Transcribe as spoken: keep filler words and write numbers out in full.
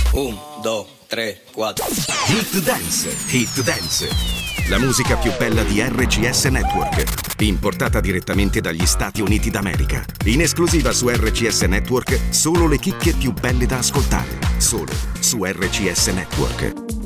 Un, due, tre, quattro. Hit Dance, Hit Dance. La musica più bella di R C S Network. Importata direttamente dagli Stati Uniti d'America. In esclusiva su R C S Network, solo le chicche più belle da ascoltare. Solo su R C S Network.